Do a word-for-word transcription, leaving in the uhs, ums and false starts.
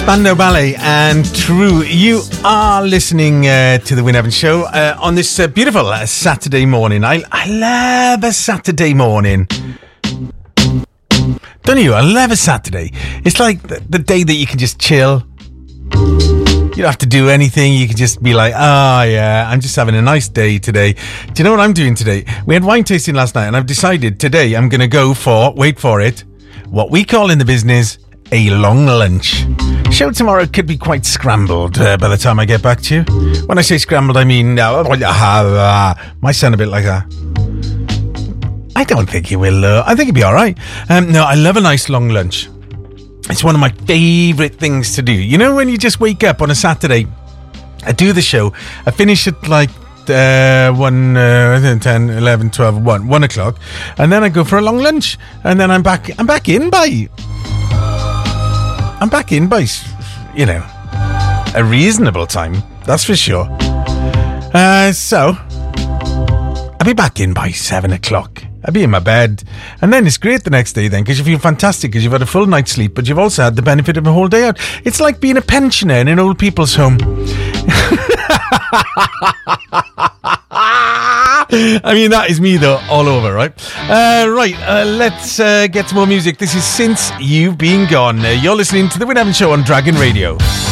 Spandau Ballet and True. You are listening uh, to the Win Evans Show uh, on this uh, beautiful uh, Saturday morning. I, I love a Saturday morning. Don't you? I love a Saturday. It's like the, the day that you can just chill. You don't have to do anything. You can just be like, oh yeah, I'm just having a nice day today. Do you know what I'm doing today? We had wine tasting last night and I've decided today I'm going to go for, wait for it, what we call in the business a long lunch. Show tomorrow could be quite scrambled uh, by the time I get back to you. When I say scrambled, I mean, uh, might sound a bit like that. I don't think you will. Uh, I think it'll be all right. Um, no, I love a nice long lunch. It's one of my favourite things to do. You know, when you just wake up on a Saturday, I do the show, I finish at like uh, one, uh, ten, eleven, twelve, one, one o'clock, and then I go for a long lunch, and then I'm back. I'm back in by. I'm back in by, you know, a reasonable time. That's for sure. Uh, so I'll be back in by seven o'clock. I'll be in my bed. And then it's great the next day then, because you feel fantastic because you've had a full night's sleep, but you've also had the benefit of a whole day out. It's like being a pensioner in an old people's home. I mean, that is me though, all over, right? Uh, right, uh, let's uh, get some more music. This is Since You've Been Gone. Uh, you're listening to The Win Evans Show on Dragon Radio.